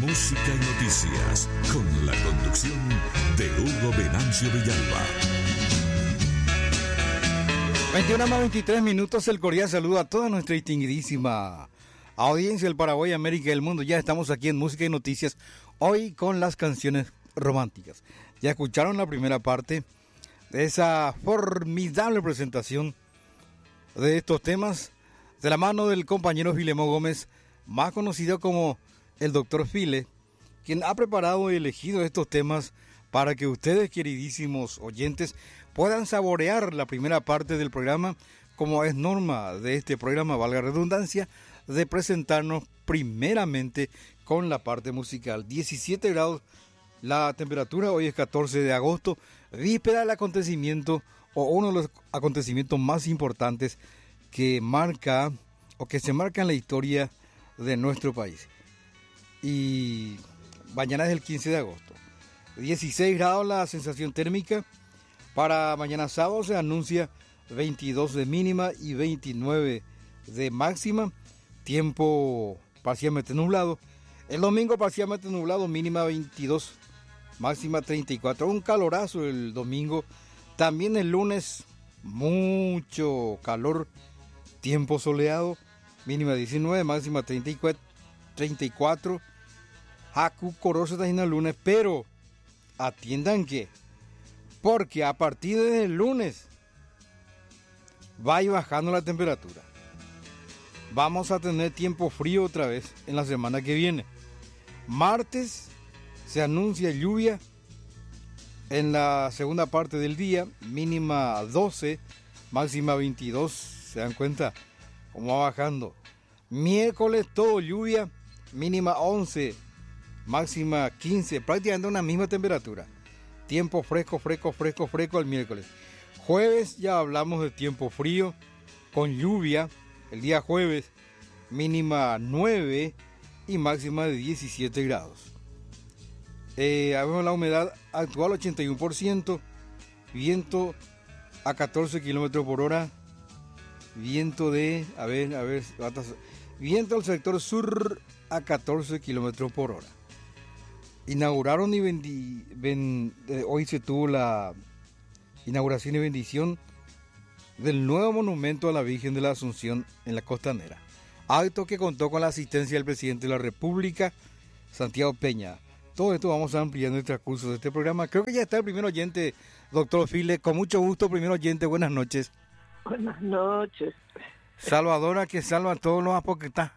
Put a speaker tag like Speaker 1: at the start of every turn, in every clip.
Speaker 1: Música y noticias, con la conducción de Hugo Venancio Villalba.
Speaker 2: 21:23, el cordial saludo a toda nuestra distinguidísima audiencia del Paraguay, América y el mundo. Ya estamos aquí en Música y Noticias, hoy con las canciones románticas. Ya escucharon la primera parte de esa formidable presentación de estos temas de la mano del compañero Filemón Gómez, más conocido como el Dr. File, quien ha preparado y elegido estos temas para que ustedes, queridísimos oyentes, puedan saborear la primera parte del programa, como es norma de este programa, valga redundancia, de presentarnos primeramente con la parte musical. 17 grados la temperatura, hoy es 14 de agosto, víspera del acontecimiento o uno de los acontecimientos más importantes que marca o que se marca en la historia de nuestro país. Y mañana es el 15 de agosto. 16 grados la sensación térmica. Para mañana sábado se anuncia 22 de mínima y 29 de máxima. Tiempo parcialmente nublado. El domingo parcialmente nublado, mínima 22, máxima 34. Un calorazo el domingo. También el lunes mucho calor. Tiempo soleado, mínima 19, máxima 34. Haku Corozo también el lunes, pero atiendan que, porque a partir del lunes va a ir bajando la temperatura. Vamos a tener tiempo frío otra vez en la semana que viene. Martes se anuncia lluvia en la segunda parte del día, mínima 12, máxima 22. ¿Se dan cuenta cómo va bajando? Miércoles todo lluvia, mínima 11, máxima 15, prácticamente una misma temperatura. Tiempo fresco el miércoles. Jueves ya hablamos de tiempo frío con lluvia. El día jueves mínima 9 y máxima de 17 grados. Vemos la humedad actual 81%, viento a 14 kilómetros por hora. Viento de, viento del sector sur a 14 kilómetros por hora. Inauguraron hoy se tuvo la inauguración y bendición del nuevo monumento a la Virgen de la Asunción en la Costanera. Acto que contó con la asistencia del presidente de la República, Santiago Peña. Todo esto vamos a ampliar en el transcurso de este programa. Creo que ya está el primer oyente, doctor File. Con mucho gusto, primer oyente, buenas noches.
Speaker 3: Buenas noches.
Speaker 2: Salvadora que salva a todos los apoquetá.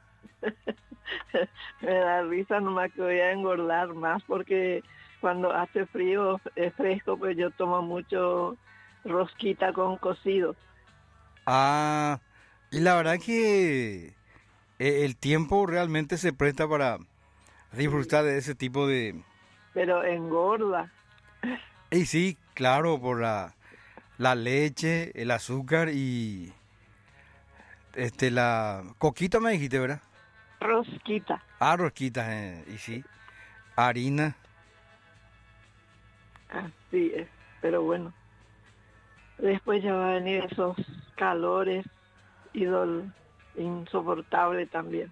Speaker 3: Me da risa nomás que voy a engordar más porque cuando hace frío, es fresco, pues yo tomo mucho rosquita con cocido.
Speaker 2: Ah, y la verdad que el tiempo realmente se presta para disfrutar de ese tipo de...
Speaker 3: Pero engorda.
Speaker 2: Y sí, claro, por la leche, el azúcar y la coquita me dijiste, ¿verdad?
Speaker 3: Rosquita.
Speaker 2: Ah, rosquitas, y sí, harina.
Speaker 3: Así es, pero bueno, después ya van a venir esos calores insoportable también.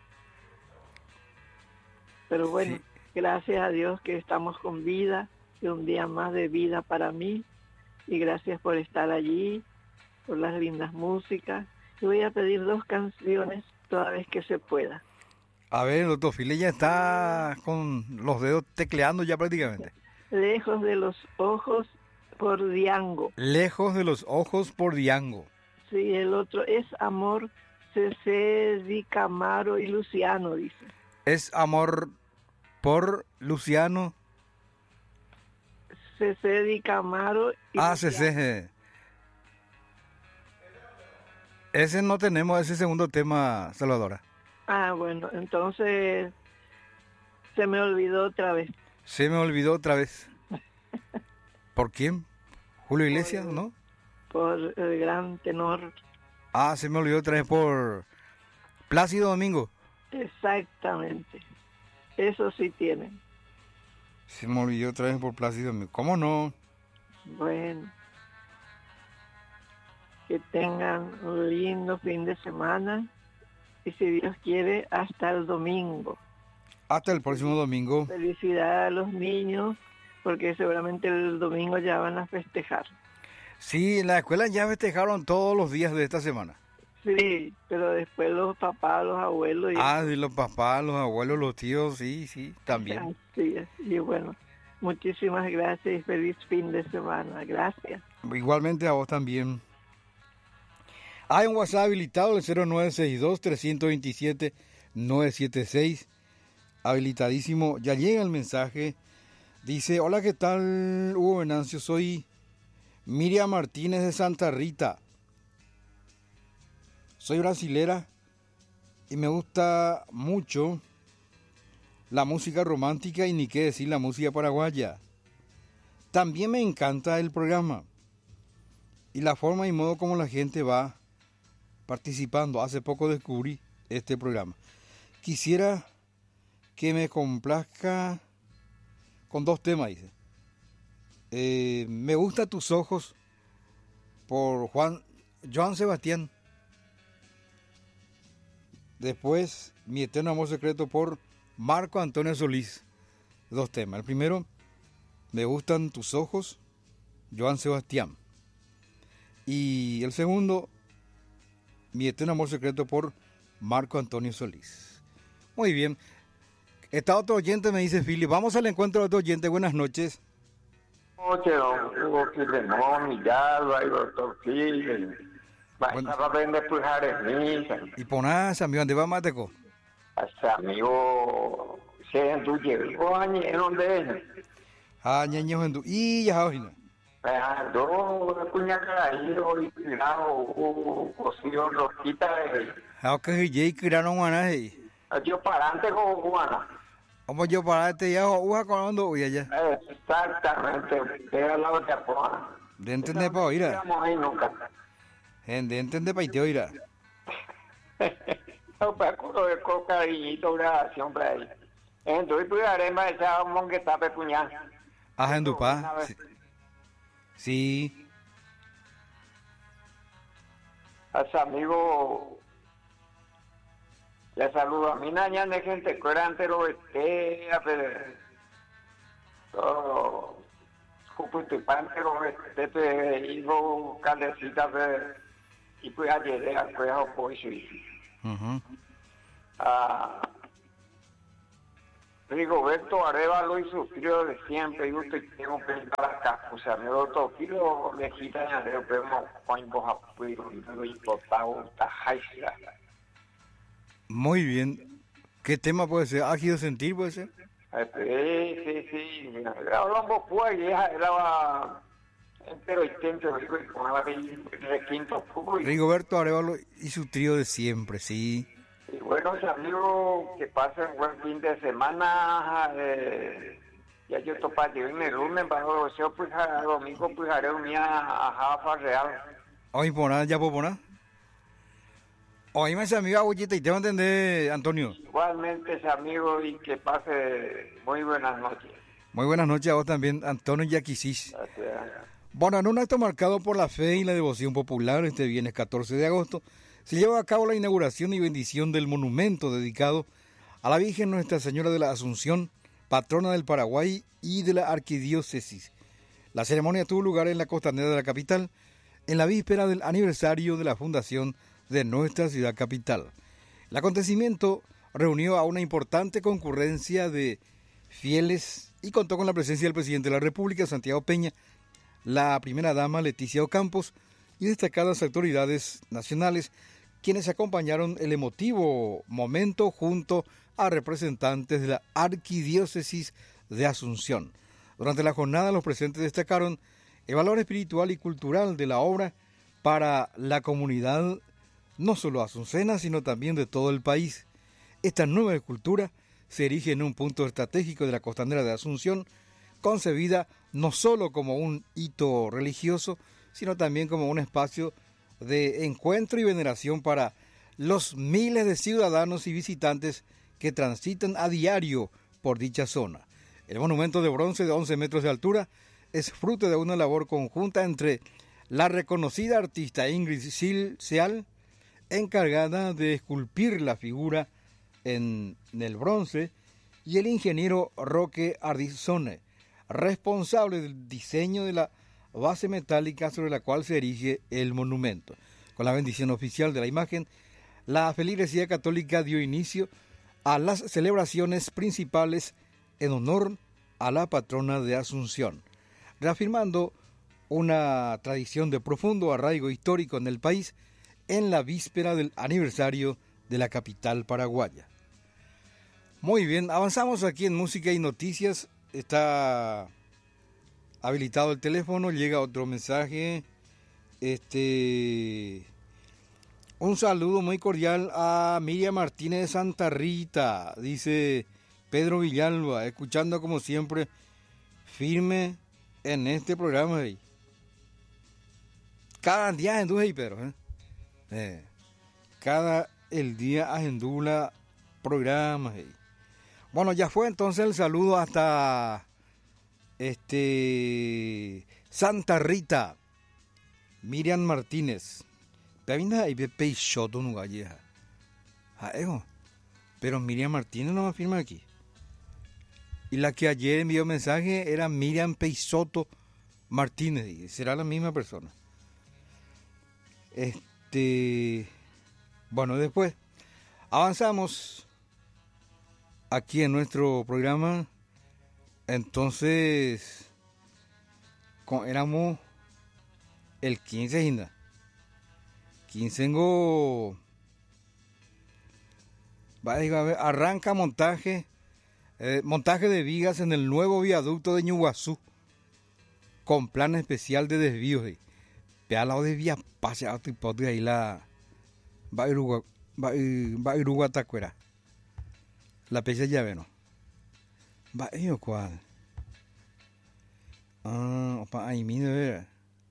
Speaker 3: Pero bueno, sí. Gracias a Dios que estamos con vida, y un día más de vida para mí. Y gracias por estar allí, por las lindas músicas. Y voy a pedir 2 canciones toda vez que se pueda.
Speaker 2: A ver, doctor File ya está con los dedos tecleando ya prácticamente.
Speaker 3: Lejos de los ojos por Diango.
Speaker 2: Lejos de los ojos por Diango.
Speaker 3: Sí, el otro es Amor, C.C. Di Camaro y Luciano, dice.
Speaker 2: Es Amor por Luciano.
Speaker 3: C.C. Di Camaro y
Speaker 2: Luciano.
Speaker 3: C.C.
Speaker 2: Ese no tenemos, ese segundo tema, Salvadora.
Speaker 3: Ah, bueno, entonces se me olvidó otra vez.
Speaker 2: Se me olvidó otra vez. ¿Por quién? ¿Julio Iglesias, no?
Speaker 3: Por el gran tenor.
Speaker 2: Ah, se me olvidó otra vez por Plácido Domingo.
Speaker 3: Exactamente. Eso sí tienen.
Speaker 2: Se me olvidó otra vez por Plácido Domingo. ¿Cómo no?
Speaker 3: Bueno. Que tengan un lindo fin de semana y si Dios quiere hasta el domingo.
Speaker 2: Hasta el próximo domingo.
Speaker 3: Felicidad a los niños, porque seguramente el domingo ya van a festejar.
Speaker 2: Sí, en la escuela ya festejaron todos los días de esta semana.
Speaker 3: Sí, pero después los papás, los abuelos...
Speaker 2: Sí, los papás, los abuelos, los tíos, sí, también.
Speaker 3: Sí, y bueno, muchísimas gracias y feliz fin de semana. Gracias.
Speaker 2: Igualmente a vos también. Hay un WhatsApp habilitado, el 0962-327-976. Habilitadísimo. Ya llega el mensaje. Dice, hola, ¿qué tal, Hugo Venancio? Soy Miriam Martínez de Santa Rita. Soy brasilera y me gusta mucho la música romántica y ni qué decir la música paraguaya. También me encanta el programa y la forma y modo como la gente va participando. Hace poco descubrí este programa. Quisiera que me complazca con 2 temas, dice. Me gusta tus ojos por Joan Sebastián. Después, Mi eterno amor secreto por Marco Antonio Solís. 2 temas. El primero, Me gustan tus ojos, Joan Sebastián. Y el segundo, Mi eterno amor secreto por Marco Antonio Solís. Muy bien. Está otro oyente, me dice Philip. Vamos al encuentro de otro oyente. Buenas noches.
Speaker 4: Buenas noches, don Hugo Quilemón, Villalba y doctor Philip. Basta vender pujares misas.
Speaker 2: Y ponás, amigo, ¿dónde va Mateco?
Speaker 4: Hasta amigo, se entuyeron añeron de él.
Speaker 2: Ñeño en tu. Y ya, Ojina.
Speaker 4: Dos cuñacaído y tirado, cocido rosquita de...
Speaker 2: Que ya crearon una ahí.
Speaker 4: Yo parante con Juana.
Speaker 2: Como yo para este ya, uja con hoy allá.
Speaker 4: Exactamente, pega la otra Juana.
Speaker 2: De entender para oír.
Speaker 4: No ahí nunca.
Speaker 2: De entender para irte oír.
Speaker 4: No, para culo de cariñito, una siempre ahí. Entonces, pues, haremos esa mon que está pecuña.
Speaker 2: En tu pa. Sí.
Speaker 4: A su amigo, le saludo a mi naña de gente que era antes lo esté, a ver, todo, cuputipante lo esté, te hizo caldecita, y pues ayer, pues, pues, sí. Rigoberto Arevalo y su frío de siempre, y usted tengo que ir a la casa, o sea, me lo toqué, lo le quitan a Leo, pero no, cuando apuiro, y lo importaba, tajaisla.
Speaker 2: Muy bien. ¿Qué tema puede ser? ¿Ágido sentir puede ser?
Speaker 4: Sí. Hablamos pues, y era entero intento, digo, y con la requinto poco.
Speaker 2: Rigoberto Arevalo y su trío de siempre, sí.
Speaker 4: Y bueno, amigos, que pasen buen fin de semana. Ya yo topa yo en el lunes, bajo el pues a domingo, pues haré un día a Jafa Real.
Speaker 2: Hoy por nada, ya puedo poner. Oíme ese amigo Agullita y te va a entender, Antonio.
Speaker 4: Igualmente ese amigo y que pase muy buenas noches.
Speaker 2: Muy buenas noches a vos también, Antonio Yaquisís.
Speaker 4: Gracias.
Speaker 2: Bueno, en un acto marcado por la fe y la devoción popular, este viernes 14 de agosto, se lleva a cabo la inauguración y bendición del monumento dedicado a la Virgen Nuestra Señora de la Asunción, patrona del Paraguay y de la Arquidiócesis. La ceremonia tuvo lugar en la costanera de la capital, en la víspera del aniversario de la fundación de nuestra ciudad capital. El acontecimiento reunió a una importante concurrencia de fieles y contó con la presencia del presidente de la República, Santiago Peña, la primera dama Leticia Ocampos y destacadas autoridades nacionales, quienes acompañaron el emotivo momento junto a representantes de la Arquidiócesis de Asunción. Durante la jornada, los presentes destacaron el valor espiritual y cultural de la obra para la comunidad, no solo asuncena, sino también de todo el país. Esta nueva escultura se erige en un punto estratégico de la costanera de Asunción, concebida no solo como un hito religioso, sino también como un espacio de encuentro y veneración para los miles de ciudadanos y visitantes que transitan a diario por dicha zona. El monumento de bronce de 11 metros de altura es fruto de una labor conjunta entre la reconocida artista Ingrid Seal, encargada de esculpir la figura en el bronce, y el ingeniero Roque Ardizone, responsable del diseño de la base metálica sobre la cual se erige el monumento. Con la bendición oficial de la imagen, la feligresía católica dio inicio a las celebraciones principales en honor a la patrona de Asunción, reafirmando una tradición de profundo arraigo histórico en el país en la víspera del aniversario de la capital paraguaya. Muy bien, avanzamos aquí en Música y Noticias. Está habilitado el teléfono, llega otro mensaje. Un saludo muy cordial a Miriam Martínez de Santa Rita, dice Pedro Villalba, escuchando como siempre, firme en este programa. Cada día en Pedro, cada el día agendula programas. Bueno, ya fue entonces el saludo hasta Santa Rita, Miriam Martínez. Pero Miriam Martínez no me firma aquí. Y la que ayer envió mensaje era Miriam Peixoto Martínez. Será la misma persona. Bueno, después avanzamos aquí en nuestro programa. Entonces, éramos el 15 Inda. 15 arranca montaje de vigas en el nuevo viaducto de Ñuguazú con plan especial de desvíos. Pealao de vía pase a tu hipote ahí la Bairuga Tacuera. La pecha llave no. Va ello cuál. Opa, ahí mire ver.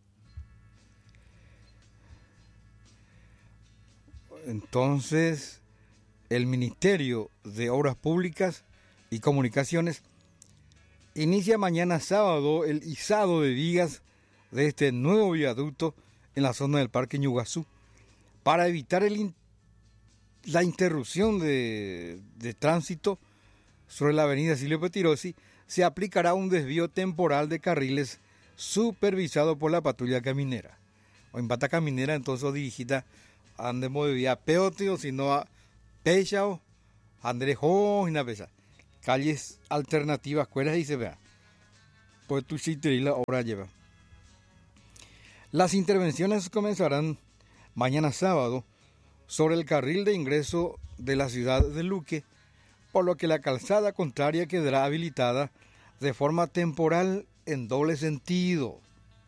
Speaker 2: Entonces, el Ministerio de Obras Públicas y Comunicaciones inicia mañana sábado el izado de vigas de este nuevo viaducto en la zona del Parque Ñuguazú para evitar la interrupción de tránsito sobre la avenida Silvio Pettirossi. Se aplicará un desvío temporal de carriles supervisado por la patrulla caminera. O en pata caminera, entonces dirigida andemos de vía peoteo, sino a pechao, andrejo y una pesa. Calles alternativas, cuelas y se vea. Pues tu sitio y la obra lleva. Las intervenciones comenzarán mañana sábado sobre el carril de ingreso de la ciudad de Luque, por lo que la calzada contraria quedará habilitada de forma temporal en doble sentido.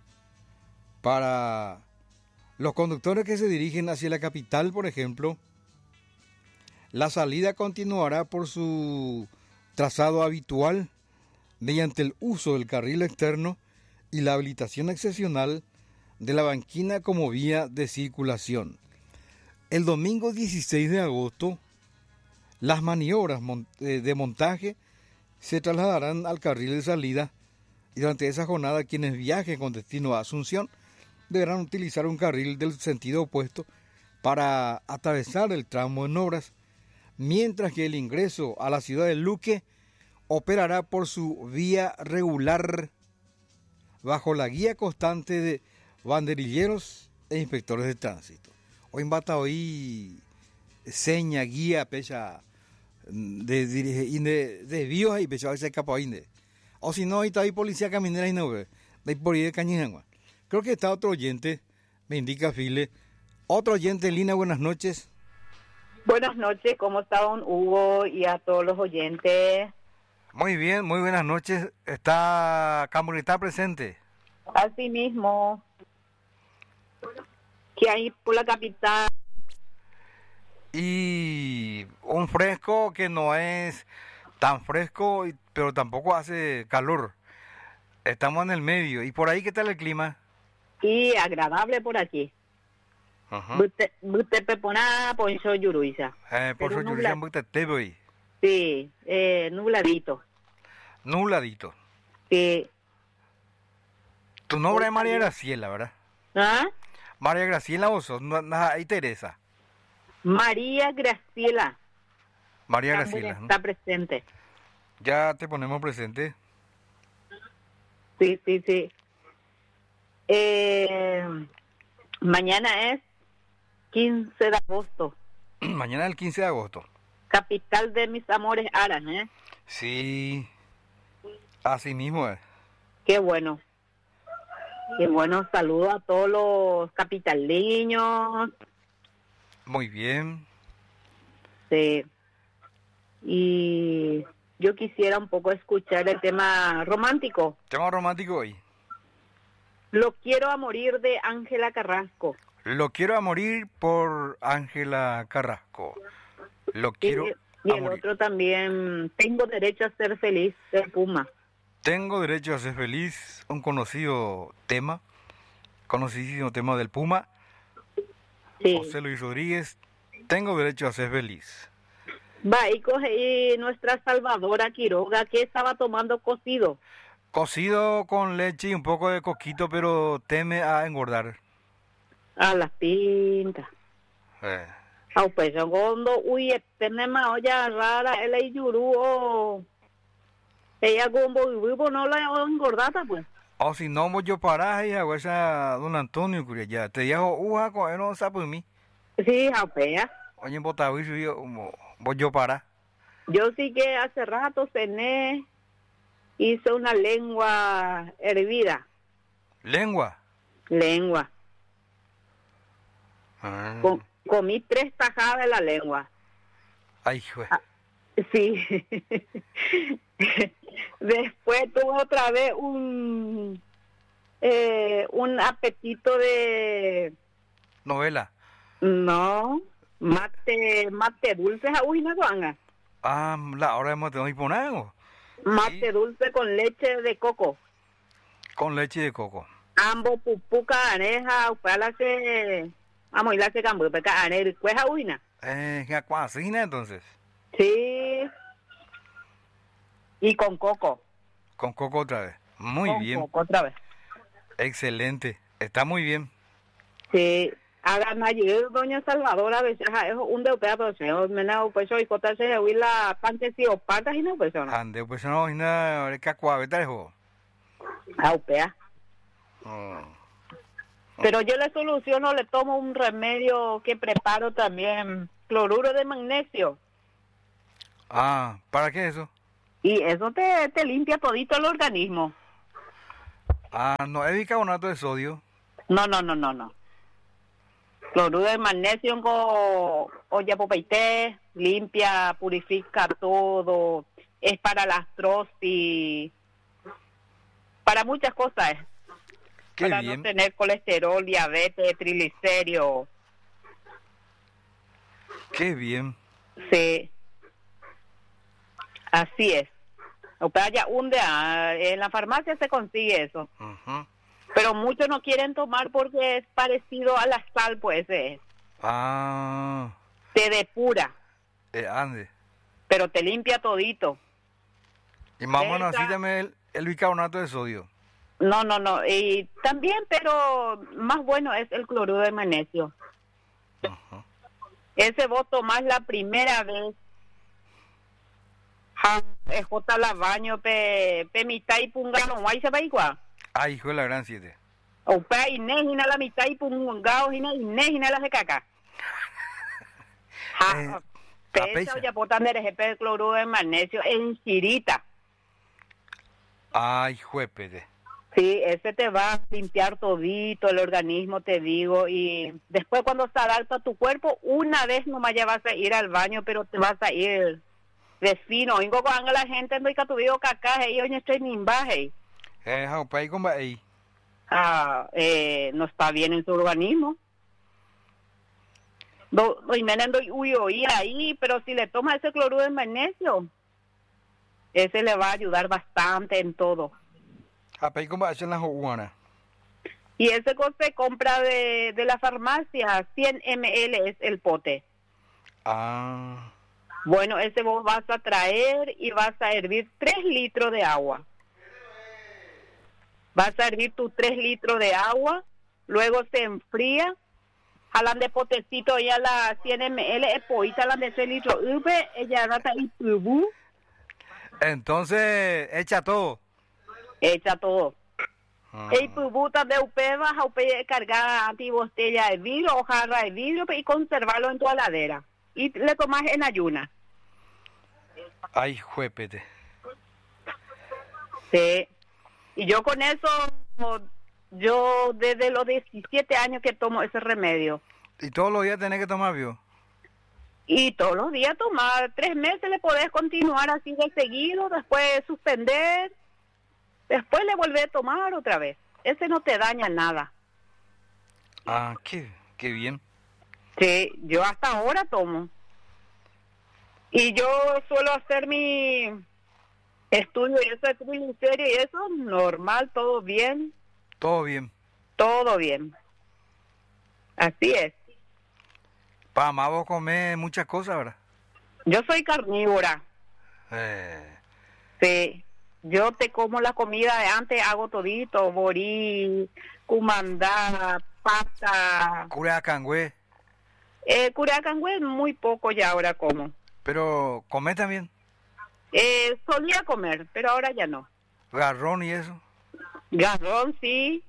Speaker 2: Para los conductores que se dirigen hacia la capital, por ejemplo, la salida continuará por su trazado habitual mediante el uso del carril externo y la habilitación excepcional de la banquina como vía de circulación. El domingo 16 de agosto, las maniobras de montaje se trasladarán al carril de salida y durante esa jornada quienes viajen con destino a Asunción deberán utilizar un carril del sentido opuesto para atravesar el tramo en obras, mientras que el ingreso a la ciudad de Luque operará por su vía regular bajo la guía constante de banderilleros e inspectores de tránsito. Hoy en Bata hoy seña, guía, pecha de desvíos y pecha ese capo ahí. O si no, ahí está ahí policía caminera y no ve. De ahí por ahí de Cañijangua. Creo que está otro oyente, me indica File. Otro oyente en línea, buenas noches.
Speaker 5: Buenas noches, ¿cómo está don Hugo y a todos los oyentes?
Speaker 2: Muy bien, muy buenas noches. ¿Está Camurita presente?
Speaker 5: Así mismo. Que hay por la capital.
Speaker 2: Y un fresco que no es tan fresco, pero tampoco hace calor. Estamos en el medio. ¿Y por ahí qué tal el clima?
Speaker 5: Y agradable por aquí. Buste pepona, poncho yuruisa.
Speaker 2: Poncho yuruisa, buste tebe.
Speaker 5: Sí, nubladito.
Speaker 2: Nubladito.
Speaker 5: Sí.
Speaker 2: Tu nombre es María Graciela, ¿verdad?
Speaker 5: ¿Ah?
Speaker 2: María Graciela, vos sos, ahí Teresa.
Speaker 5: María Graciela.
Speaker 2: María Graciela.
Speaker 5: Está presente.
Speaker 2: Ya te ponemos presente.
Speaker 5: Sí, sí, sí. Mañana es 15 de agosto,
Speaker 2: Mañana es el 15 de agosto.
Speaker 5: capital de mis amores aras, ¿eh?
Speaker 2: Sí, así mismo es.
Speaker 5: Qué bueno. Qué bueno, saludo a todos los capitalinos.
Speaker 2: Muy bien.
Speaker 5: Sí. Y yo quisiera un poco escuchar el tema romántico.
Speaker 2: Tema romántico hoy.
Speaker 5: Lo quiero a morir de Ángela Carrasco.
Speaker 2: Lo quiero a morir por Ángela Carrasco. Lo quiero
Speaker 5: Y
Speaker 2: a
Speaker 5: el
Speaker 2: morir.
Speaker 5: otro también, Tengo derecho a ser feliz, de Puma.
Speaker 2: Tengo derecho a ser feliz, un conocidísimo tema del Puma,
Speaker 5: Sí.
Speaker 2: José Luis Rodríguez. Tengo derecho a ser feliz.
Speaker 5: Va, y nuestra Salvadora Quiroga, que estaba tomando cocido.
Speaker 2: Cocido con leche y un poco de coquito, pero teme a engordar.
Speaker 5: A las pintas. Au pues yo gondo, uy, tenemos olla rara, el ayuru, ella gombo y vivo no la engordata pues.
Speaker 2: O si no, voy yo para y hago esa don Antonio, curia ya. Te dijo, con no sabe mí.
Speaker 5: Sí, au pues.
Speaker 2: Oye, en Botaviso, yo, voy yo para.
Speaker 5: Yo sí que hace rato cené, hice una lengua hervida.
Speaker 2: Lengua.
Speaker 5: Lengua.
Speaker 2: Ah.
Speaker 5: Comí 3 tajadas de la lengua.
Speaker 2: Ay, jue.
Speaker 5: Sí. Después tuve otra vez un apetito de...
Speaker 2: Novela.
Speaker 5: No, mate dulce, uy, no guanga.
Speaker 2: Ah, la hora hemos tenido que poner
Speaker 5: Mate
Speaker 2: Sí.
Speaker 5: dulce con leche de coco.
Speaker 2: con leche de coco.
Speaker 5: Ambos pupuca aneja, upala se... Vamos, y la se cambió, peca aneja, cueja uina.
Speaker 2: ¿Qué cocina entonces?
Speaker 5: Sí. Y con coco.
Speaker 2: Con coco otra vez. Muy
Speaker 5: Con
Speaker 2: bien.
Speaker 5: coco otra vez.
Speaker 2: Excelente. Está muy bien.
Speaker 5: Sí. Hagan allí, doña Salvadora, a veces es un de upea, pero señor, meneo, pues hoy, cota se huí la pantes y opatas y no, pues no.
Speaker 2: Ande, pues no, nada, cacuaveta, hijo.
Speaker 5: Upea. Pero yo le soluciono, le tomo un remedio que preparo también, cloruro de magnesio.
Speaker 2: Ah, ¿para qué eso?
Speaker 5: Y eso te limpia todito el organismo.
Speaker 2: Ah, no, es bicarbonato de sodio.
Speaker 5: No. Cloruro de magnesio con olla popeité, limpia, purifica todo. Es para la artrosis, para muchas cosas.
Speaker 2: Qué
Speaker 5: Para
Speaker 2: bien.
Speaker 5: no tener colesterol, diabetes, triglicéridos.
Speaker 2: Qué bien.
Speaker 5: Sí. Así es. O sea, ya en la farmacia se consigue eso.
Speaker 2: Ujú.
Speaker 5: Pero muchos no quieren tomar porque es parecido a la sal, pues es.
Speaker 2: Ah,
Speaker 5: Te depura,
Speaker 2: ande.
Speaker 5: pero te limpia todito.
Speaker 2: Y más o menos
Speaker 5: Esa-
Speaker 2: así también el bicarbonato de sodio.
Speaker 5: No. Y también, pero más bueno es el cloruro de magnesio.
Speaker 2: Ujú.
Speaker 5: Ese vos tomás la primera vez. Jota la baño, pe mitad y pungano, guay se va igual.
Speaker 2: Ay, hijo de la gran 7.
Speaker 5: O pe inejina la mitad y pungao, inejina la de caca. Pesa
Speaker 2: pesa.
Speaker 5: o ya botan de jefe cloruro de magnesio en chirita.
Speaker 2: Ay, juépete.
Speaker 5: Sí, ese te va a limpiar todito el organismo, te digo, y después cuando se adapta a tu cuerpo, una vez nomás ya vas a ir al baño, pero te vas a ir de fino. Ingo cuando la gente no hay que tu vivo cacaje y hoy no estoy ni baje.
Speaker 2: Jaupai con ahí.
Speaker 5: No está bien en su organismo. Y menendo y ahí, pero si le toma ese cloruro de magnesio, ese le va a ayudar bastante en todo.
Speaker 2: Jaupai con en la juana.
Speaker 5: Y ese se compra de la farmacia, 100 ml es el pote.
Speaker 2: Ah,
Speaker 5: Bueno, ese vos vas a traer y vas a hervir 3 litros de agua. Vas a hervir tus 3 litros de agua, luego se enfría, jalan de potecito ya la 100 ml, poita la de 6 litros, ella rata y tubu.
Speaker 2: Entonces, echa todo.
Speaker 5: Echa todo.
Speaker 2: Ah.
Speaker 5: El pubuta de UP vas a cargar antibotella de vidrio o jarra de vidrio y conservarlo en tu heladera. Y le tomas en ayuna.
Speaker 2: Ay, juépete.
Speaker 5: Sí. Y yo con eso, yo desde los 17 años que tomo ese remedio.
Speaker 2: ¿Y todos los días tenés que tomar, vio?
Speaker 5: Y todos los días tomar, 3 meses le podés continuar así de seguido, después suspender, después le volvés a tomar otra vez. Ese no te daña nada.
Speaker 2: Ah, qué bien.
Speaker 5: Sí, yo hasta ahora tomo. Y yo suelo hacer mi estudio y eso de triglicéridos y eso, normal, todo bien.
Speaker 2: Todo bien.
Speaker 5: Todo bien. Así es.
Speaker 2: Mamá, vos comés muchas cosas, ¿verdad?
Speaker 5: Yo soy carnívora.
Speaker 2: Eh,
Speaker 5: Sí. Yo te como la comida de antes, hago todito, borí, cumandá, pasta.
Speaker 2: Curiacangüe.
Speaker 5: Curacangüe muy poco ya ahora como.
Speaker 2: Pero comés también.
Speaker 5: Solía comer, pero ahora ya no.
Speaker 2: Garrón y eso.
Speaker 5: Garrón, sí.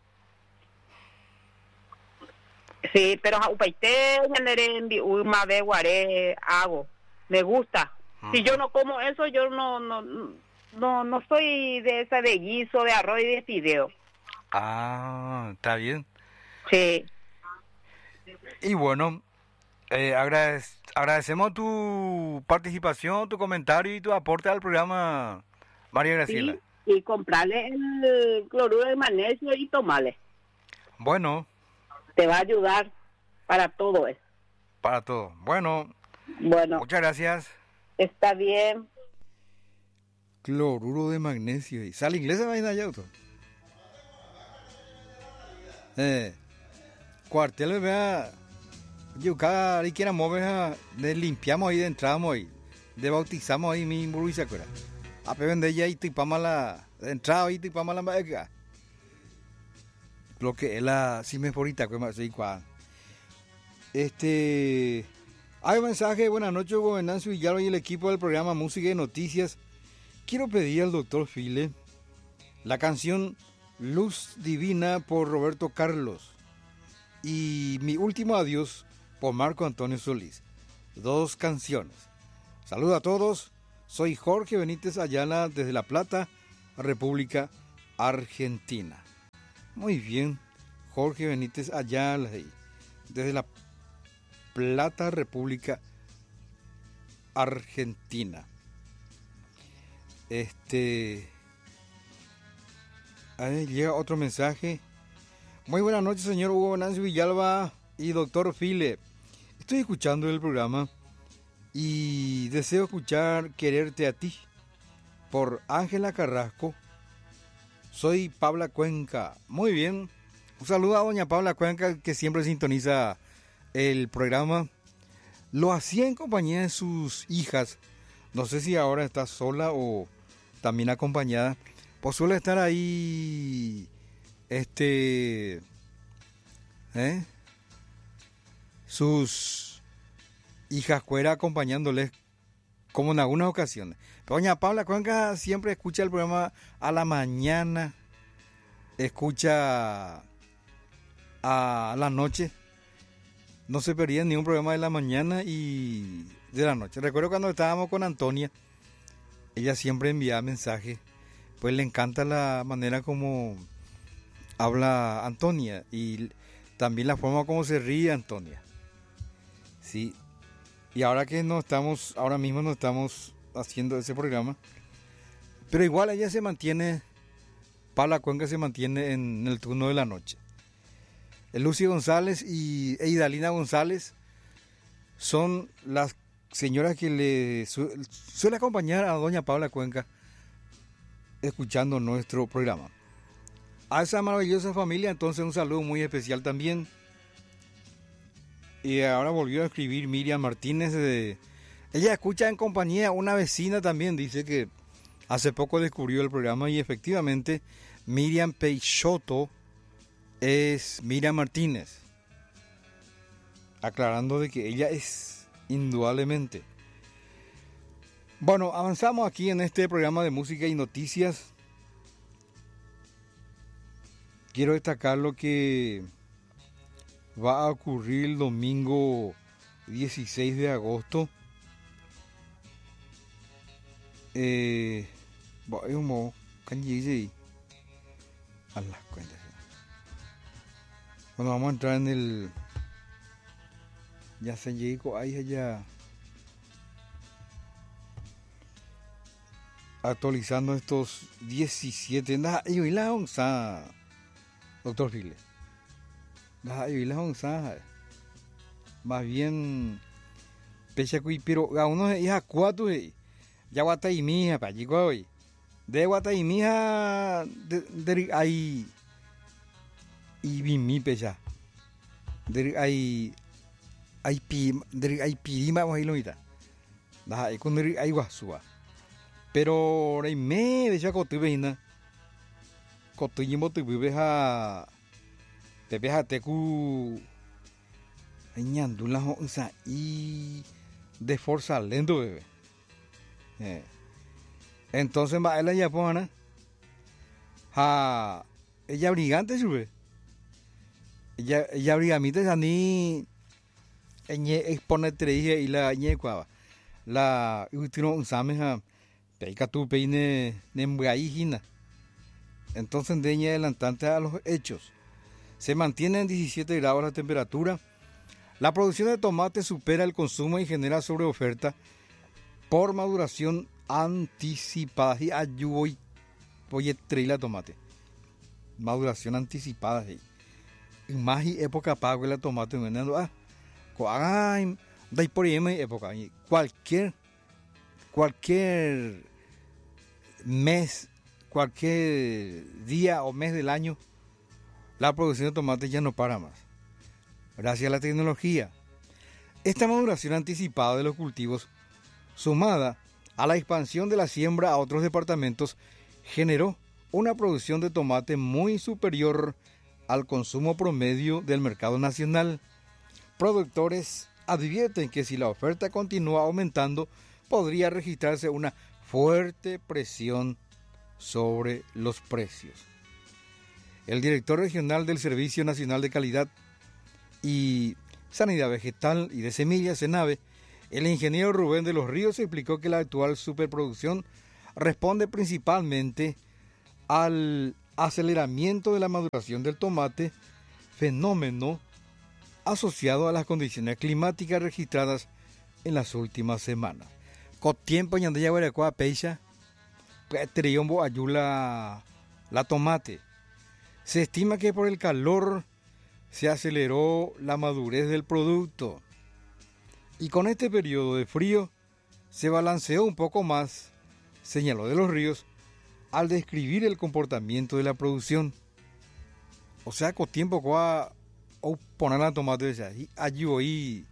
Speaker 5: Sí, pero upaité, ñanerembi, uma de guaré, hago. Me gusta. Si yo no como eso, yo no soy de esa de guiso, de arroz y de fideo.
Speaker 2: Ah, está bien.
Speaker 5: Sí.
Speaker 2: Y bueno, agradecemos tu participación, tu comentario y tu aporte al programa, María Graciela.
Speaker 5: Sí, y comprarle el cloruro de magnesio y tomarle.
Speaker 2: Bueno,
Speaker 5: Te va a ayudar para todo eso.
Speaker 2: para todo. Bueno,
Speaker 5: Bueno,
Speaker 2: muchas gracias.
Speaker 5: está bien.
Speaker 2: Cloruro de magnesio. ¿Y sal inglesa va a ir auto? Cuartel, vea. Yo cada vez que era mover, le limpiamos ahí de entramos ahí. De bautizamos ahí mi burbuisa, ¿cuera? A pe vender ya y tipamos la entrada ahí, tipamos la maega. Lo que es la simeforita, que más se cuál. Hay un mensaje, buenas noches, Hugo Venancio Villalba y el equipo del programa Música y Noticias. Quiero pedir al doctor File la canción Luz Divina por Roberto Carlos y Mi Último Adiós por Marco Antonio Solís. 2 canciones. Saludos a todos. Soy Jorge Benítez Ayala desde La Plata, República Argentina. Muy bien, Jorge Benítez Ayala desde La Plata, República Argentina. Ahí llega otro mensaje. Muy buenas noches, señor Hugo Venancio Villalba y doctor File. Estoy escuchando el programa y deseo escuchar Quererte a ti por Ángela Carrasco. Soy Paula Cuenca. Muy bien. Un saludo a doña Paula Cuenca, que siempre sintoniza el programa. Lo hacía en compañía de sus hijas. No sé si ahora está sola o también acompañada. Pues suele estar ahí, sus hijas fuera acompañándoles como en algunas ocasiones. Pero doña Paula Cuenca siempre escucha el programa a la mañana, escucha a la noche. No se perdía ni un programa de la mañana y de la noche. Recuerdo cuando estábamos con Antonia, ella siempre enviaba mensajes. Pues le encanta la manera como habla Antonia y también la forma como se ríe Antonia. Sí. Y ahora mismo no estamos haciendo ese programa, pero igual ella se mantiene, Paula Cuenca se mantiene en el turno de la noche. Lucy González y Idalina González son las señoras que le suele acompañar a doña Paula Cuenca escuchando nuestro programa. A esa maravillosa familia, entonces un saludo muy especial también. Y ahora volvió a escribir Miriam Martínez. Ella escucha en compañía, una vecina también dice que hace poco descubrió el programa y efectivamente Miriam Peixoto es Miriam Martínez. Aclarando de que ella es indudablemente. Bueno, avanzamos aquí en este programa de música y noticias. Quiero destacar lo que va a ocurrir el domingo 16 de agosto. Bueno, vamos a entrar en el... Ya se llegó ahí allá. Actualizando estos 17. Y la onza, doctor File. Y la onza. Más bien. Pecha pero a uno es a cuatro. Ya guata y mija, pa' chico hoy. De guata y mija. De ahí. Y vi mi pecha. De ahí. Hay pirima, vamos a irlo ahorita. Hay con hay guasúa. Pero hay me de ya cotubeina. Cotuyimo tu bebeja. Te beja tecu. Añandula onza y de forza lento bebé. Entonces va ella japona. Ella brigante sube. Ella brigamita ya ni expone treje y la ñecuava. La última onzameja. Peica tu peine nembuaígina. Entonces deña adelantante a los hechos. Se mantiene en 17 grados la temperatura. La producción de tomate supera el consumo y genera sobreoferta por maduración anticipada. Y ayudo y voy a traer la tomate. Maduración anticipada. Y más y época pago la tomate. Da por ahí época. Cualquier mes, cualquier día o mes del año, la producción de tomate ya no para más. Gracias a la tecnología. Esta maduración anticipada de los cultivos, sumada a la expansión de la siembra a otros departamentos, generó una producción de tomate muy superior al consumo promedio del mercado nacional. Productores advierten que si la oferta continúa aumentando, podría registrarse una fuerte presión sobre los precios. El director regional del Servicio Nacional de Calidad y Sanidad Vegetal y de Semillas, SENAVE, el ingeniero Rubén de los Ríos, explicó que la actual superproducción responde principalmente al aceleramiento de la maduración del tomate, fenómeno asociado a las condiciones climáticas registradas en las últimas semanas. Con tiempo ñande ya guaracoa peixa, triombo ayula la tomate. Se estima que por el calor se aceleró la madurez del producto. Y con este periodo de frío se balanceó un poco más, señaló de los Ríos, al describir el comportamiento de la producción. O sea, con tiempo coa o poner la tomate y ayudo y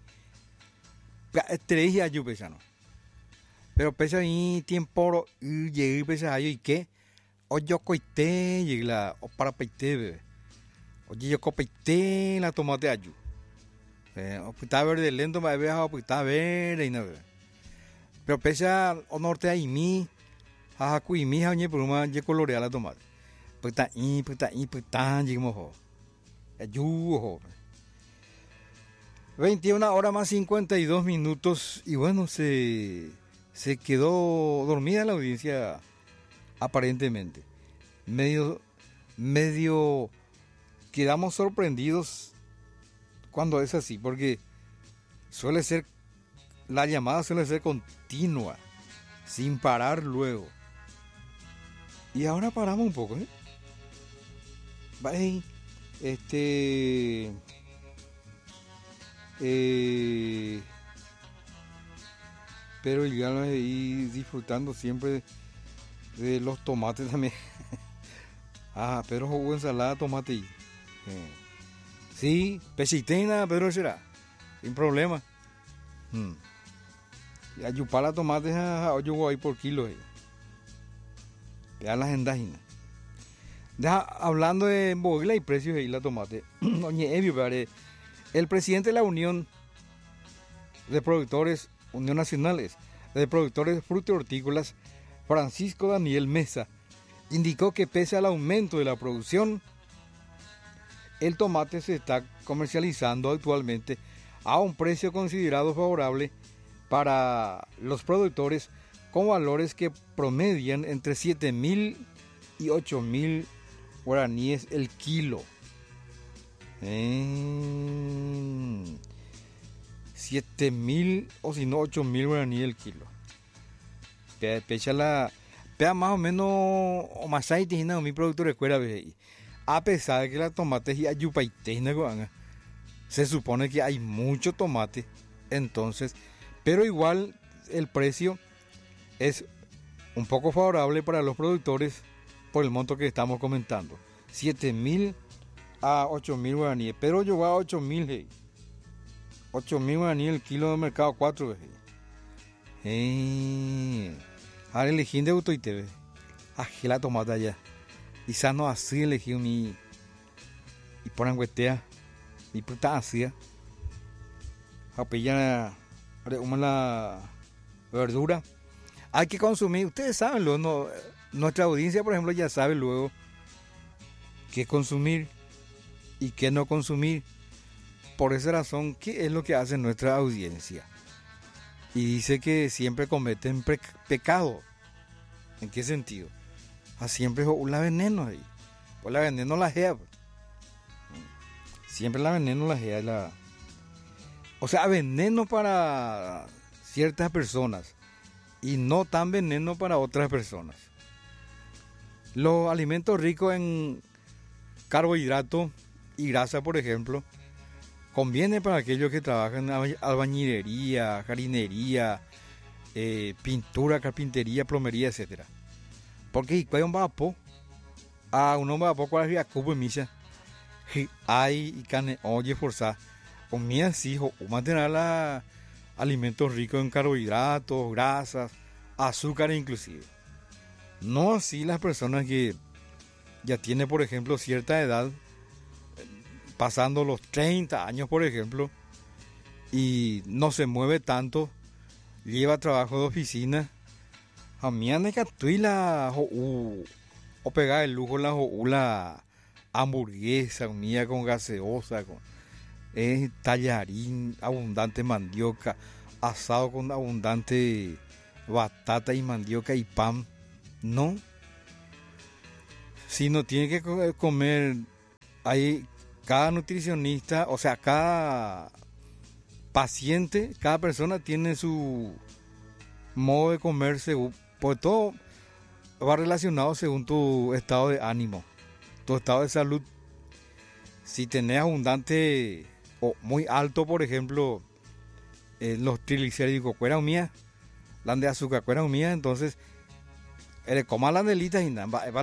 Speaker 2: tres ayudo pesano. Pero pesa ahí tiempo y llegué pesa ahí y qué o yo coité llegué la o para peité bebé. Oye yo copeité la tomate ayu. O puta verde lento me vea o puta verde y no bebé. Pero pesa o norte ahí mi a cui mi ha ñe por una ye colorea la tomate. Puta llegamos ho. Ayu ho. 21 horas más 52 minutos y bueno, se quedó dormida la audiencia aparentemente. Medio quedamos sorprendidos cuando es así, porque la llamada suele ser continua, sin parar luego. Y ahora paramos un poco, Vale, pero ya lo ahí disfrutando siempre de los tomates también. Pero jugo ensalada tomate. Sí, pesitena, pero será sin problema. Y ayupar la tomate yo voy ahí por kilo. Vean las endáginas. Hablando de bogla y precios de la tomate. El presidente de la Unión de Productores Unión Nacionales de productores frutícolas, Francisco Daniel Mesa, indicó que pese al aumento de la producción, el tomate se está comercializando actualmente a un precio considerado favorable para los productores, con valores que promedian entre 7.000 y 8.000 guaraníes el kilo. 7.000 o si no 8.000 guaraníes el kilo. Pea más o menos o más ahí tiene mi productor de escuela, a pesar de que la tomate y ayupaitena se supone que hay mucho tomate, entonces, pero igual el precio es un poco favorable para los productores por el monto que estamos comentando, 7.000 a 8.000 guaraníes, pero yo voy a 8.000, 8.000 guaraníes el kilo de mercado 4 veces. Ahora elegí de auto y te ve, la tomate allá, y sano así elegí y ponen huetea, y puta así, a pillar la verdura. Hay que consumir, ustedes saben luego, nuestra audiencia por ejemplo ya sabe luego qué consumir y qué no consumir. Por esa razón, ¿qué es lo que hace nuestra audiencia? Y dice que siempre cometen pecado. ¿En qué sentido? Siempre la veneno ahí. Pues la veneno la gea. Siempre la veneno la gea. O sea, veneno para ciertas personas y no tan veneno para otras personas. Los alimentos ricos en carbohidratos y grasa, por ejemplo, conviene para aquellos que trabajan en albañilería, jardinería, pintura, carpintería, plomería, etc. Porque hay un vapo, uno vapo cuál es cubo en misa, hay y carne oye forzada, comida así, o mantener alimentos ricos en carbohidratos, grasas, azúcar inclusive. No así las personas que ya tienen, por ejemplo, cierta edad, pasando los 30 años, por ejemplo, y no se mueve tanto, lleva trabajo de oficina, a mí anda que tuila o pegar el lujo la hamburguesa, comida con gaseosa, con tallarín, abundante mandioca, asado con abundante batata y mandioca y pan. No, si no tiene que comer, hay cada nutricionista, o sea, cada paciente, cada persona tiene su modo de comer, pues todo va relacionado según tu estado de ánimo, tu estado de salud. Si tenés abundante o muy alto, por ejemplo, los triglicéridos, cuera mía, la de azúcar, cuera mía, entonces coma la delita y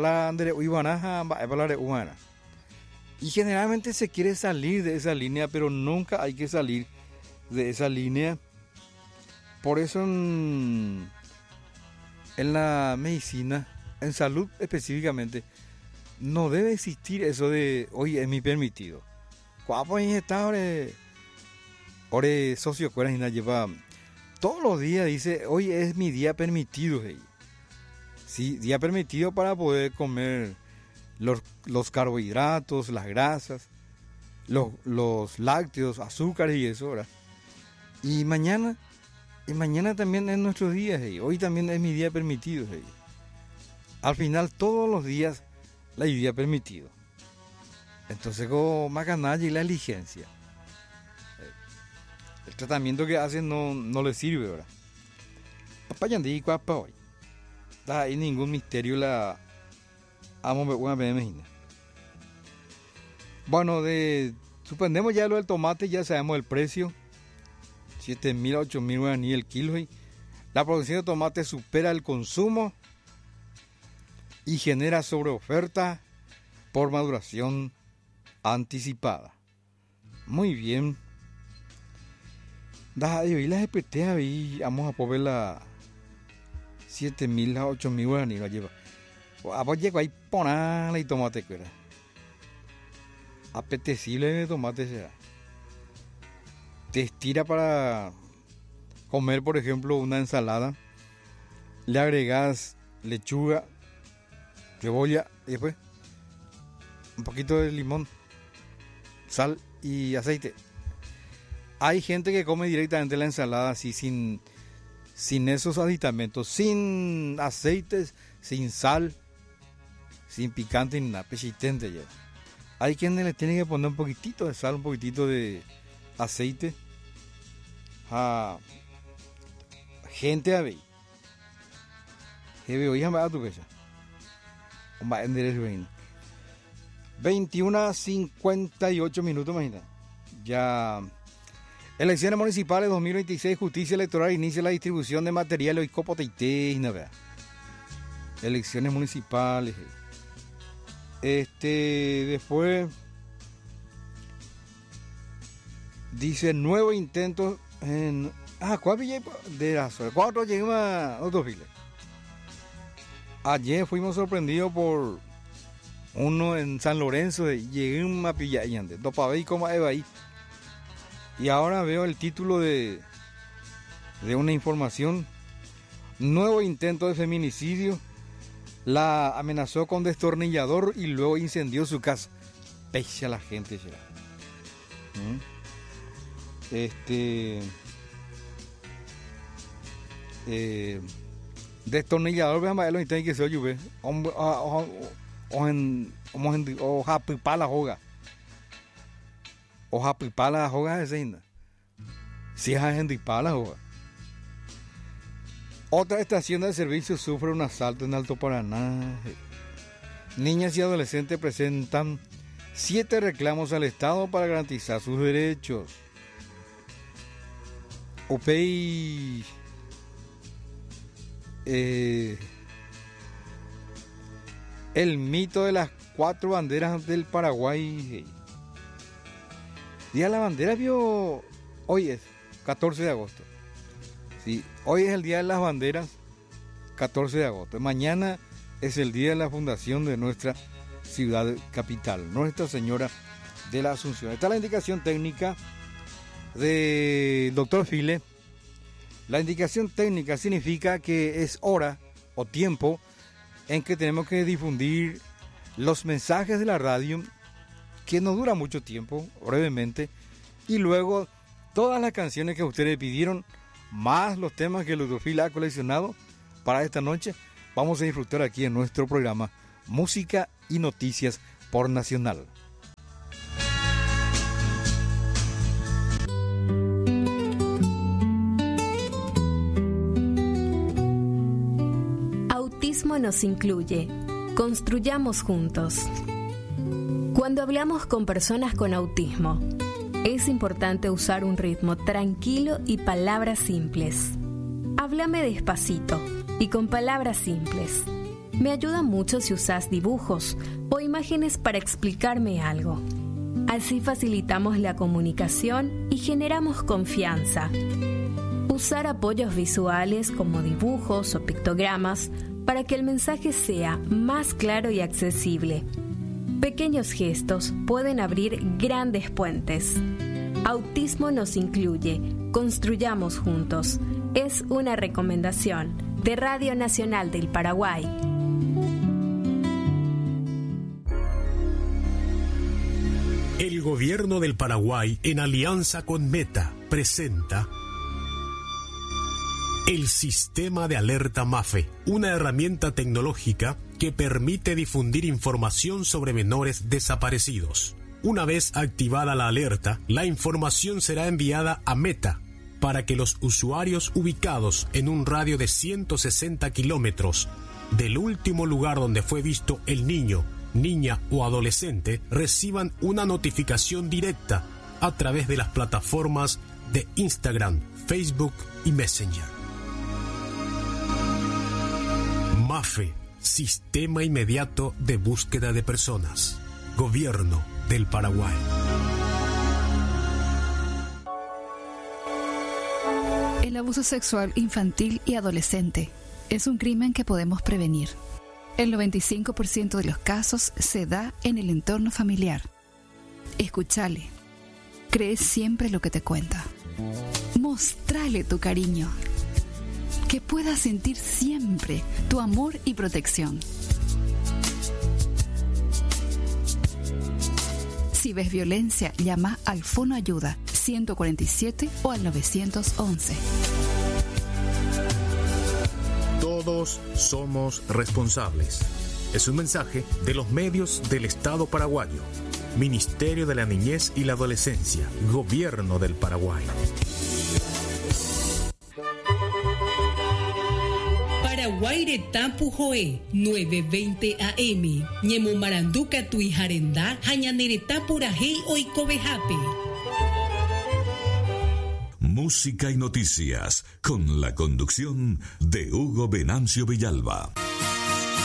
Speaker 2: y generalmente se quiere salir de esa línea, pero nunca hay que salir de esa línea. Por eso en la medicina, en salud específicamente, no debe existir eso de hoy es mi permitido. Cuando está ore socio cuera y lleva todos los días, dice hoy es mi día permitido. Sí, día permitido para poder comer los carbohidratos, las grasas, los lácteos, azúcares y eso, ¿verdad? Y mañana también es nuestro día, hoy también es mi día permitido. Al final todos los días la día permitido. Entonces con más canalla y la diligencia. El tratamiento que hacen no le sirve, ¿verdad? Papá yandí cuapa hoy. No hay ningún misterio la amo una medicina. Bueno, suspendemos ya lo del tomate, ya sabemos el precio. 7.000 a 8.000 guaraníes el kilo. Y la producción de tomate supera el consumo y genera sobreoferta por maduración anticipada. Muy bien. Y las EPT ahí vamos a poner la 7.000 a 8.000 guaraníes la lleva. Pues llego ahí ponala y tomate cuera. Apetecible de tomate será. Te estira para comer, por ejemplo, una ensalada le agregas lechuga, cebolla y después un poquito de limón, sal y aceite. Hay gente que come directamente la ensalada así sin esos aditamentos, sin aceites, sin sal, sin picante ni nada, pechitente ya. Hay quienes le tienen que poner un poquitito de sal, un poquitito de aceite. Gente a ver. Hoy a tu casa. 21:58 minutos, imagina. Ya. Elecciones municipales 2026, justicia electoral inicia la distribución de materiales y copoteité y nada. Elecciones municipales. Después dice nuevo intento en ¿cuál de las 4 llegamos a otros files? Ayer fuimos sorprendidos por uno en San Lorenzo, llegué a una pilla y antes, y como ahí. Y ahora veo el título de una información. Nuevo intento de feminicidio. La amenazó con destornillador y luego incendió su casa. Pese a la gente, será. Destornillador, veamos lo que se oye, o japipala joga. O japipala joga es esa. Si es japipala joga. Otra estación de servicio sufre un asalto en Alto Paraná. Niñas y adolescentes presentan 7 reclamos al Estado para garantizar sus derechos. OPEI. El mito de las 4 banderas del Paraguay. Día de la bandera vio. Hoy es 14 de agosto. Sí, hoy es el Día de las Banderas, 14 de agosto. Mañana es el día de la fundación de nuestra ciudad capital, Nuestra Señora de la Asunción. Esta es la indicación técnica del doctor File. La indicación técnica significa que es hora o tiempo en que tenemos que difundir los mensajes de la radio, que no dura mucho tiempo, brevemente, y luego todas las canciones que ustedes pidieron, más los temas que el doctor File ha coleccionado para esta noche, vamos a disfrutar aquí en nuestro programa Música y Noticias por Nacional.
Speaker 6: Autismo nos incluye. Construyamos juntos. Cuando hablamos con personas con autismo, es importante usar un ritmo tranquilo y palabras simples. Háblame despacito y con palabras simples. Me ayuda mucho si usas dibujos o imágenes para explicarme algo. Así facilitamos la comunicación y generamos confianza. Usar apoyos visuales como dibujos o pictogramas para que el mensaje sea más claro y accesible. Pequeños gestos pueden abrir grandes puentes. Autismo nos incluye. Construyamos juntos. Es una recomendación de Radio Nacional del Paraguay.
Speaker 7: El gobierno del Paraguay, en alianza con Meta, presenta el Sistema de Alerta MAFE, una herramienta tecnológica que permite difundir información sobre menores desaparecidos. Una vez activada la alerta, la información será enviada a Meta para que los usuarios ubicados en un radio de 160 kilómetros del último lugar donde fue visto el niño, niña o adolescente reciban una notificación directa a través de las plataformas de Instagram, Facebook y Messenger. MAFE, Sistema Inmediato de Búsqueda de Personas. Gobierno del Paraguay.
Speaker 8: El abuso sexual infantil y adolescente es un crimen que podemos prevenir. El 95% de los casos se da en el entorno familiar. Escúchale. Cree siempre lo que te cuenta. Mostrale tu cariño. que puedas sentir siempre tu amor y protección. Si ves violencia, llama al Fono Ayuda 147 o al 911.
Speaker 7: Todos somos responsables. Es un mensaje de los medios del Estado paraguayo. Ministerio de la Niñez y la Adolescencia, Gobierno del Paraguay.
Speaker 9: Paraguay Tapu Joe 9:20 AM. Ñemo Maranduca Tuijarendá, Jañanereta Purajei Oikobejape.
Speaker 1: Música y noticias con la conducción de Hugo Venancio Villalba.